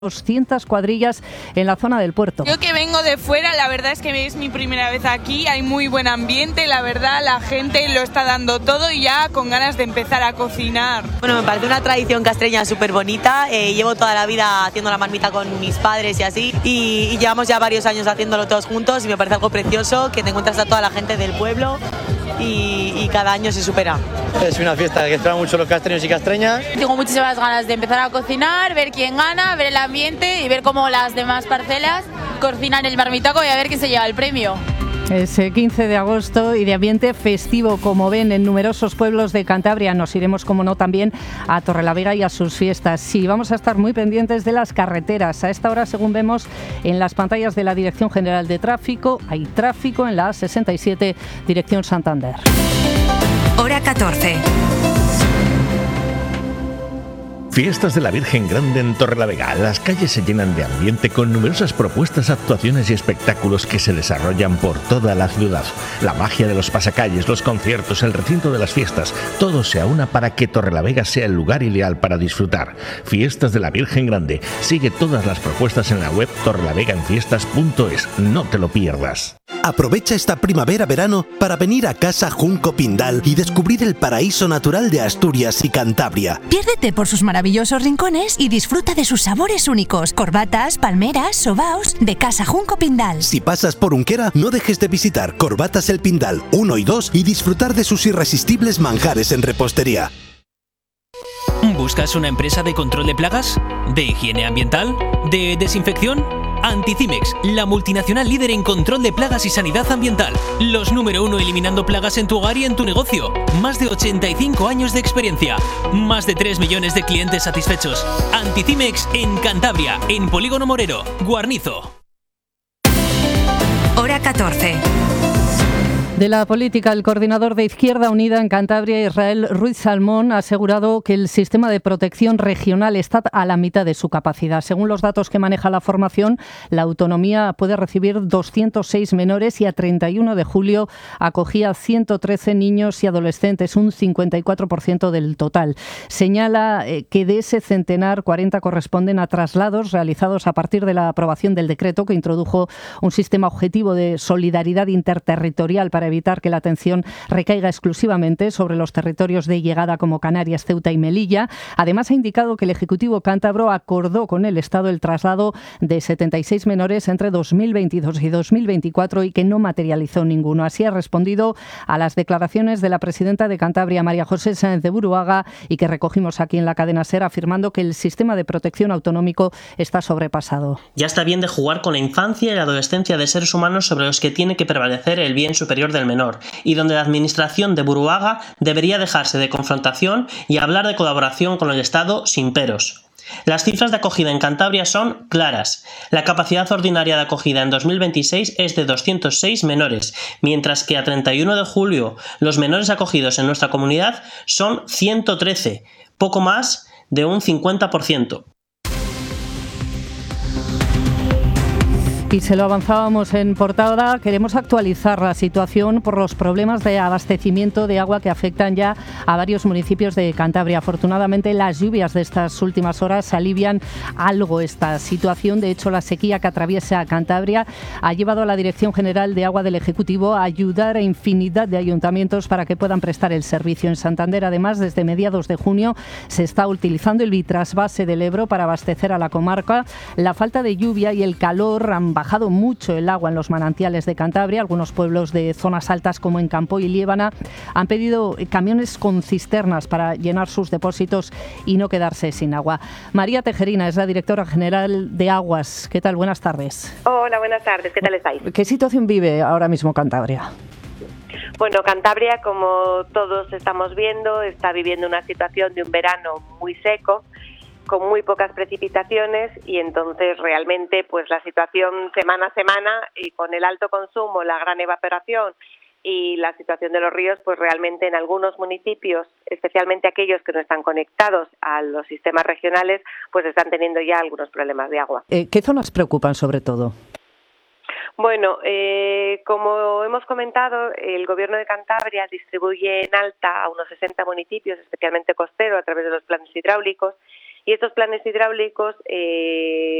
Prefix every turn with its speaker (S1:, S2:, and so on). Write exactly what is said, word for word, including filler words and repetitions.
S1: doscientas cuadrillas en la zona del puerto.
S2: Yo que vengo de fuera, la verdad es que es mi primera vez aquí, hay muy buen ambiente, la verdad la gente lo está dando todo y ya con ganas de empezar a cocinar.
S3: Bueno, me parece una tradición castreña súper bonita, eh, llevo toda la vida haciendo la marmita con mis padres y así, y, y llevamos ya varios años haciéndolo todos juntos y me parece algo precioso que te encuentras a toda la gente del pueblo y, y cada año se supera.
S4: Es una fiesta que esperan mucho los castreños y castreñas.
S5: Tengo muchísimas ganas de empezar a cocinar, ver quién gana, ver el ambiente y ver cómo las demás parcelas cocinan el marmitaco y a ver quién se lleva el premio.
S1: Es quince de agosto y de ambiente festivo, como ven, en numerosos pueblos de Cantabria. Nos iremos, como no, también a Torrelavega y a sus fiestas. Sí, vamos a estar muy pendientes de las carreteras. A esta hora, según vemos en las pantallas de la Dirección General de Tráfico, hay tráfico en la A sesenta y siete, dirección Santander.
S6: Hora catorce.
S7: Fiestas de la Virgen Grande en Torrelavega. Las calles se llenan de ambiente con numerosas propuestas, actuaciones y espectáculos que se desarrollan por toda la ciudad. La magia de los pasacalles, los conciertos, el recinto de las fiestas, todo se aúna para que Torrelavega sea el lugar ideal para disfrutar. Fiestas de la Virgen Grande. Sigue todas las propuestas en la web torrelavegaenfiestas punto es. No te lo pierdas.
S8: Aprovecha esta primavera-verano para venir a Casa Junco Pindal y descubrir el paraíso natural de Asturias y Cantabria.
S6: Piérdete por sus maravillosos rincones y disfruta de sus sabores únicos. Corbatas, palmeras, sobaos de Casa Junco Pindal.
S8: Si pasas por Unquera, no dejes de visitar Corbatas El Pindal uno y dos y disfrutar de sus irresistibles manjares en repostería.
S9: ¿Buscas una empresa de control de plagas? ¿De higiene ambiental? ¿De desinfección? Anticimex, la multinacional líder en control de plagas y sanidad ambiental. Los número uno eliminando plagas en tu hogar y en tu negocio. Más de ochenta y cinco años de experiencia. Más de tres millones de clientes satisfechos. Anticimex en Cantabria, en Polígono Morero, Guarnizo.
S6: Hora catorce.
S1: De la política, el coordinador de Izquierda Unida en Cantabria, Israel Ruiz Salmón, ha asegurado que el sistema de protección regional está a la mitad de su capacidad. Según los datos que maneja la formación, la autonomía puede recibir doscientos seis menores y a treinta y uno de julio acogía ciento trece niños y adolescentes, un cincuenta y cuatro por ciento del total. Señala eh, que de ese centenar, cuarenta corresponden a traslados realizados a partir de la aprobación del decreto que introdujo un sistema objetivo de solidaridad interterritorial para evitar que la atención recaiga exclusivamente sobre los territorios de llegada como Canarias, Ceuta y Melilla. Además, ha indicado que el Ejecutivo cántabro acordó con el Estado el traslado de setenta y seis menores entre dos mil veintidós y dos mil veinticuatro y que no materializó ninguno. Así ha respondido a las declaraciones de la presidenta de Cantabria, María José Sáenz de Buruaga, y que recogimos aquí en la cadena SER, afirmando que el sistema de protección autonómico está sobrepasado.
S10: Ya está bien de jugar con la infancia y la adolescencia de seres humanos sobre los que tiene que prevalecer el bien superior del menor, y donde la administración de Buruaga debería dejarse de confrontación y hablar de colaboración con el Estado sin peros. Las cifras de acogida en Cantabria son claras. La capacidad ordinaria de acogida en dos mil veintiséis es de doscientos seis menores, mientras que a treinta y uno de julio los menores acogidos en nuestra comunidad son ciento trece, poco más de un cincuenta por ciento.
S1: Y se lo avanzábamos en portada, queremos actualizar la situación por los problemas de abastecimiento de agua que afectan ya a varios municipios de Cantabria. Afortunadamente, las lluvias de estas últimas horas alivian algo esta situación. De hecho, la sequía que atraviesa Cantabria ha llevado a la Dirección General de Agua del Ejecutivo a ayudar a infinidad de ayuntamientos para que puedan prestar el servicio. En Santander, además, desde mediados de junio se está utilizando el bitrasvase del Ebro para abastecer a la comarca. La falta de lluvia y el calor han bajado mucho el agua en los manantiales de Cantabria. Algunos pueblos de zonas altas como en Campoy y Liébana han pedido camiones con cisternas para llenar sus depósitos y no quedarse sin agua. María Tejerina es la directora general de Aguas. ¿Qué tal? Buenas tardes.
S11: Hola, buenas tardes. ¿Qué tal estáis?
S1: ¿Qué situación vive ahora mismo Cantabria?
S11: Bueno, Cantabria, como todos estamos viendo, está viviendo una situación de un verano muy seco, con muy pocas precipitaciones, y entonces realmente pues la situación semana a semana, y con el alto consumo, la gran evaporación y la situación de los ríos, pues realmente en algunos municipios, especialmente aquellos que no están conectados a los sistemas regionales, pues están teniendo ya algunos problemas de agua.
S1: Eh, ¿Qué zonas preocupan sobre todo?
S11: Bueno, eh, como hemos comentado, el Gobierno de Cantabria distribuye en alta a unos sesenta municipios, especialmente costero, a través de los planes hidráulicos, Y estos planes hidráulicos eh,